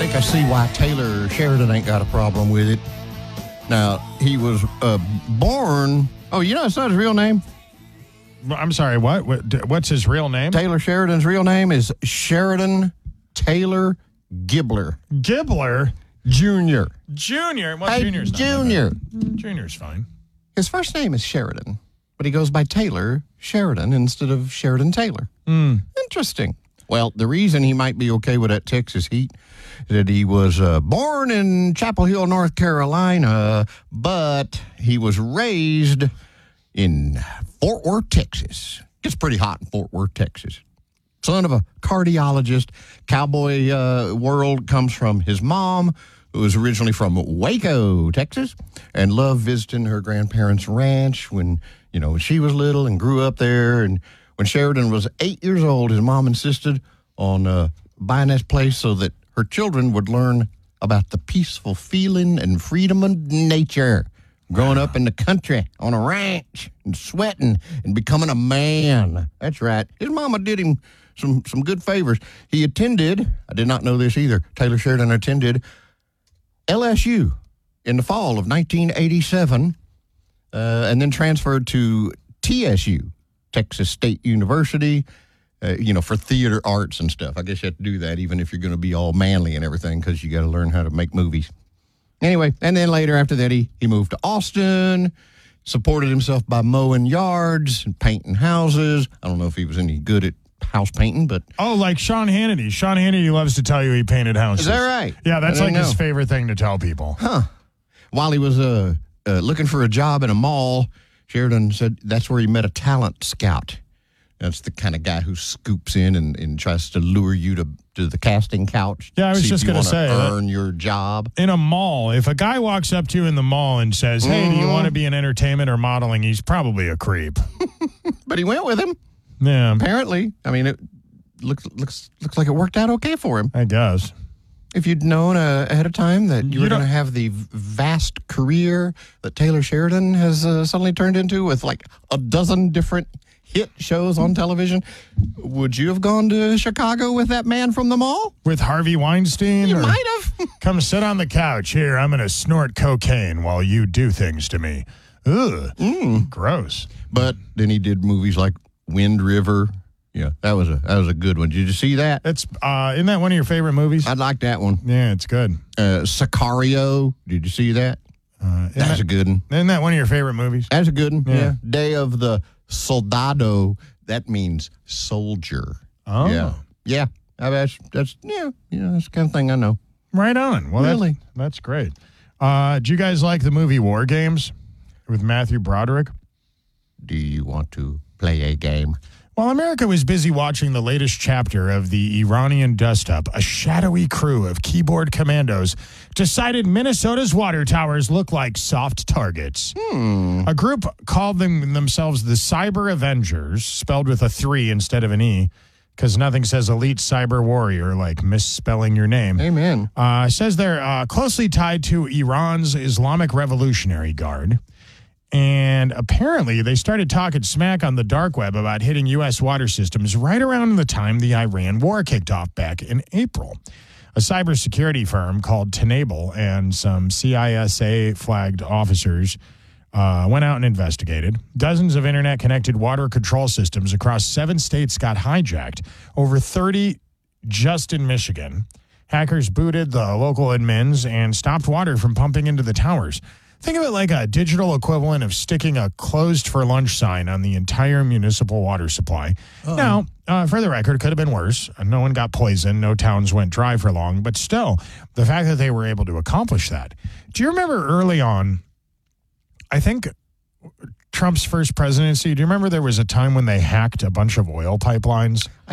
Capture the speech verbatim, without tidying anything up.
think I see why Taylor Sheridan ain't got a problem with it. Now, he was uh, born... Oh, you know, it's not his real name? I'm sorry, what? what? What's his real name? Taylor Sheridan's real name is Sheridan Taylor Gibbler. Gibbler? Junior. Junior? Well, Hey, Junior's not that Junior. bad. Junior's fine. His first name is Sheridan, but he goes by Taylor Sheridan instead of Sheridan Taylor. Mm. Interesting. Well, the reason he might be okay with that Texas heat is that he was uh, born in Chapel Hill, North Carolina, but he was raised in Fort Worth, Texas. It's pretty hot in Fort Worth, Texas. Son of a cardiologist. Cowboy uh, world comes from his mom, who was originally from Waco, Texas, and loved visiting her grandparents' ranch when, you know, she was little and grew up there. And when Sheridan was eight years old, his mom insisted on uh, buying this place so that her children would learn about the peaceful feeling and freedom of nature. Growing up in the country on a ranch and sweating and becoming a man. That's right. His mama did him some, some good favors. He attended, I did not know this either, Taylor Sheridan attended L S U in the fall of nineteen eighty-seven uh, and then transferred to T S U, Texas State University, uh, you know, for theater arts and stuff. I guess you have to do that even if you're going to be all manly and everything because you got to learn how to make movies. Anyway, and then later after that, he, he moved to Austin, supported himself by mowing yards and painting houses. I don't know if he was any good at house painting, but... Oh, like Sean Hannity. Sean Hannity loves to tell you he painted houses. Is that right? Yeah, that's like know. his favorite thing to tell people. Huh. While he was uh, uh, looking for a job in a mall, Sheridan said that's where he met a talent scout. That's the kind of guy who scoops in and, and tries to lure you to, to the casting couch. Yeah, I was see just going to say, earn your job. In a mall, if a guy walks up to you in the mall and says, hey, Mm-hmm. do you want to be in entertainment or modeling? He's probably a creep. But he went with him, Yeah, apparently. I mean, it looks looks looks like it worked out okay for him. I guess. If you'd known uh, ahead of time that you, You were don't- going to have the vast career that Taylor Sheridan has uh, suddenly turned into with like a dozen different hit shows on television, would you have gone to Chicago with that man from the mall? With Harvey Weinstein? You or- might have. Come sit on the couch. Here, I'm going to snort cocaine while you do things to me. Ugh. Mm. Gross. But then he did movies like Wind River. Yeah, that was a that was a good one. Did you see that? It's uh, isn't that one of your favorite movies? I'd like that one. Yeah, it's good. Uh, Sicario. Did you see that? Uh, isn't, That's that, a good one. isn't that one of your favorite movies? That's a good one. Yeah. Yeah. Day of the Soldado. That means soldier. Oh. Yeah. Yeah. I- That's, that's, yeah, yeah, that's the kind of thing I know. Right on. Well, Really? That's, that's great. Uh, do you guys like the movie War Games with Matthew Broderick? Do you want to play a game? While America was busy watching the latest chapter of the Iranian dust-up, a shadowy crew of keyboard commandos decided Minnesota's water towers look like soft targets. Hmm. A group called them themselves the Cyber Avengers, spelled with a three instead of an E, because nothing says elite cyber warrior like misspelling your name. Amen. Uh, says they're uh, closely tied to Iran's Islamic Revolutionary Guard. And apparently they started talking smack on the dark web about hitting U S water systems right around the time the Iran war kicked off back in April. A cybersecurity firm called Tenable and some C I S A-flagged officers uh, went out and investigated. Dozens of internet-connected water control systems across seven states got hijacked, over thirty just in Michigan. Hackers booted the local admins and stopped water from pumping into the towers. Think of it like a digital equivalent of sticking a closed for lunch sign on the entire municipal water supply. Uh-oh. Now, uh, for the record, it could have been worse. No one got poisoned. No towns went dry for long. But still, the fact that they were able to accomplish that. Do you remember early on, I think Trump's first presidency, do you remember there was a time when they hacked a bunch of oil pipelines?